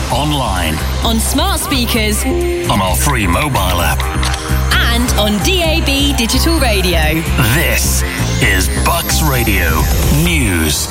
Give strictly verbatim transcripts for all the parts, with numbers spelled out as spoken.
online, on smart speakers, on our free mobile app, and on D A B digital radio. This is Bucks Radio News.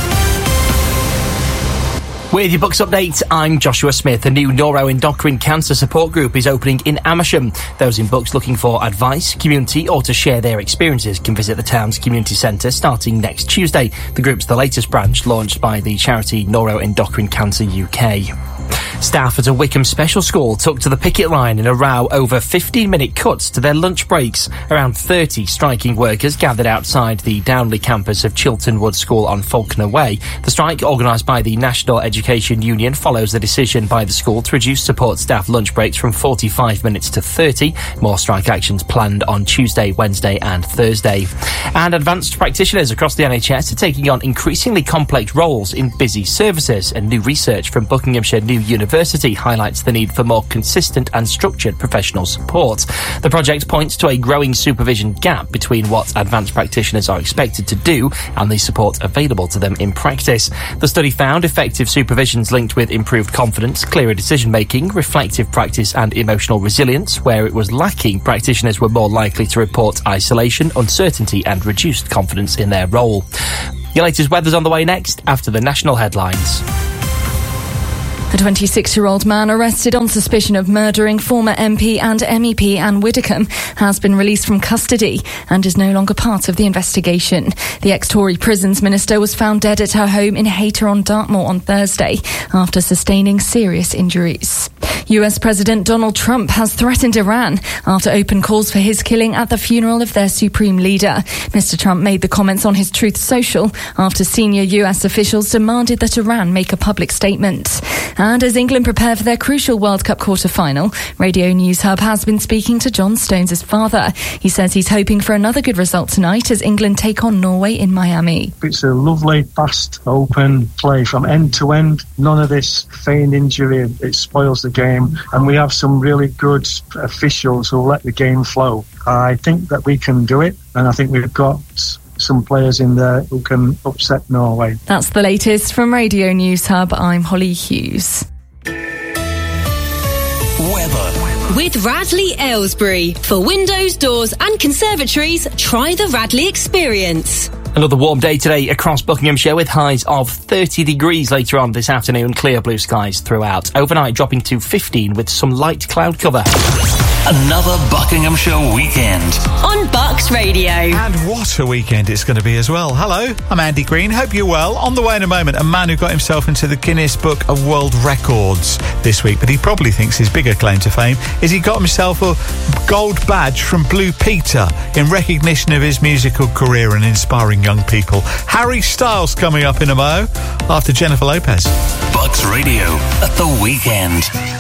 With your Bucks update, I'm Joshua Smith. A new neuroendocrine cancer support group is opening in Amersham. Those in Bucks looking for advice, community or to share their experiences can visit the town's community centre starting next Tuesday. The group's the latest branch launched by the charity Neuroendocrine Cancer U K. Staff at a Wickham special school took to the picket line in a row over fifteen-minute cuts to their lunch breaks. Around thirty striking workers gathered outside the Downley campus of Chilton Wood School on Falconer Way. The strike, organised by the National Education Union, follows the decision by the school to reduce support staff lunch breaks from forty-five minutes to thirty. More strike actions planned on Tuesday, Wednesday and Thursday. And advanced practitioners across the N H S are taking on increasingly complex roles in busy services, and new research from Buckinghamshire New University highlights the need for more consistent and structured professional support. The project points to a growing supervision gap between what advanced practitioners are expected to do and the support available to them in practice. The study found effective supervisions linked with improved confidence, clearer decision-making, reflective practice and emotional resilience. Where it was lacking, practitioners were more likely to report isolation, uncertainty and reduced confidence in their role. Your latest weather's on the way next after the national headlines. A twenty-six-year-old man arrested on suspicion of murdering former M P and M E P Anne Widdecombe has been released from custody and is no longer part of the investigation. The ex-Tory Prisons Minister was found dead at her home in Hayter-on-Dartmoor on Thursday after sustaining serious injuries. U S President Donald Trump has threatened Iran after open calls for his killing at the funeral of their supreme leader. Mister Trump made the comments on his Truth Social after senior U S officials demanded that Iran make a public statement. And as England prepare for their crucial World Cup quarter-final, Radio News Hub has been speaking to John Stones' father. He says he's hoping for another good result tonight as England take on Norway in Miami. It's a lovely, fast, open play from end to end. None of this feigned injury, it spoils the game. And we have some really good officials who let the game flow. I think that we can do it, and I think we've got some players in there who can upset Norway. That's the latest from Radio News Hub. I'm Holly Hughes. Weather. With Radley Aylesbury. For windows, doors and conservatories, try the Radley experience. Another warm day today across Buckinghamshire with highs of thirty degrees later on this afternoon. Clear blue skies throughout. Overnight dropping to fifteen with some light cloud cover. Another Buckinghamshire weekend on Bucks Radio. And what a weekend it's going to be as well. Hello, I'm Andy Green. Hope you're well. On the way in a moment, a man who got himself into the Guinness Book of World Records this week, but he probably thinks his bigger claim to fame is he got himself a gold badge from Blue Peter in recognition of his musical career and inspiring young people. Harry Styles coming up in a mo after Jennifer Lopez. Bucks Radio at the weekend.